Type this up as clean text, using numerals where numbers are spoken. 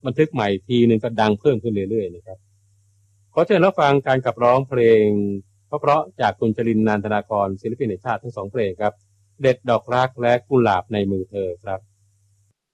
บันทึกใหม่ทีนึงก็ดังเพิ่มขึ้นเรื่อยๆนะครับขอเชิญรับฟังการขับร้องเพลงเพราะๆจากคุณจรินทร์ นันทนากรศิลปินแห่งชาติทั้ง2เพลงครับเด็ดดอกรักและกุหลาบในมือเธอครับ